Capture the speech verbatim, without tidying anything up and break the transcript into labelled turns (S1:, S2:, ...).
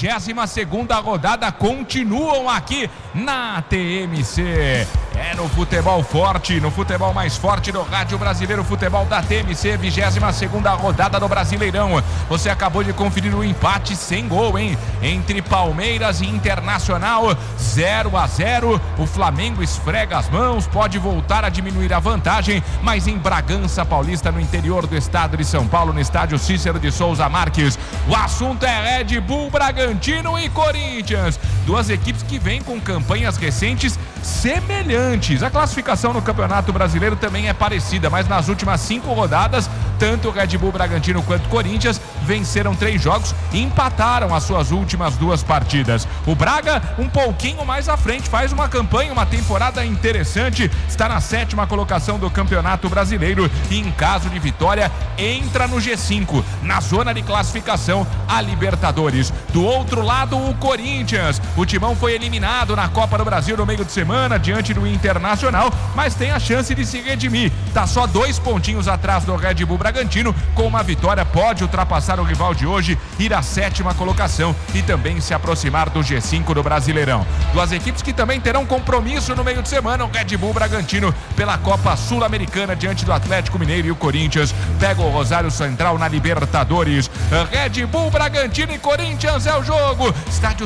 S1: vigésima segunda rodada continuam aqui na T M C. É no futebol forte, no futebol mais forte do rádio brasileiro, futebol da T M C, vigésima segunda rodada do Brasileirão. Você acabou de conferir o empate sem gol, hein? Entre Palmeiras e Internacional, zero a zero. O Flamengo esfrega as mãos, pode voltar a diminuir a vantagem, mas em Bragança Paulista, no interior do estado de São Paulo, no estádio Cícero de Souza Marques, o assunto é Red Bull Bragantino e Corinthians. Duas equipes que vêm com campanhas recentes semelhantes. A classificação no Campeonato Brasileiro também é parecida, mas nas últimas cinco rodadas, tanto o Red Bull Bragantino quanto o Corinthians venceram três jogos e empataram as suas últimas duas partidas. O Braga um pouquinho mais à frente, faz uma campanha, uma temporada interessante, está na sétima colocação do Campeonato Brasileiro e em caso de vitória entra no G cinco, na zona de classificação a Libertadores. Do outro lado, o Corinthians. O Timão foi eliminado na Copa do Brasil no meio de semana diante do Internacional, mas tem a chance de se redimir. Tá só dois pontinhos atrás do Red Bull Bragantino. Com uma vitória pode ultrapassar o rival de hoje, ir à sétima colocação e também se aproximar do G cinco do Brasileirão. Duas equipes que também terão compromisso no meio de semana. O Red Bull Bragantino pela Copa Sul-Americana diante do Atlético Mineiro, e o Corinthians pega o Rosário Central na Libertadores. Red Bull Bragantino e Corinthians é o jogo. Estádio